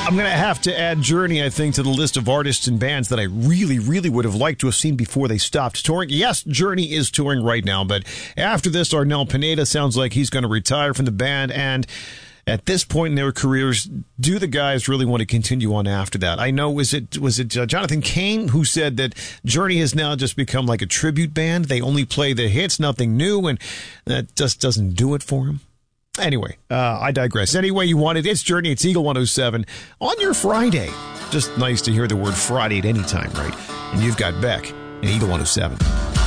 I'm going to have to add Journey, I think, to the list of artists and bands that I really, really would have liked to have seen before they stopped touring. Yes, Journey is touring right now, but after this, Arnel Pineda sounds like he's going to retire from the band, and at this point in their careers, do the guys really want to continue on after that? I know, was it Jonathan Cain who said that Journey has now just become like a tribute band? They only play the hits, nothing new, and that just doesn't do it for him. Anyway, I digress. Any way you want it, it's Journey. It's Eagle 107 on your Friday. Just nice to hear the word Friday at any time, right? And you've got Beck and Eagle 107.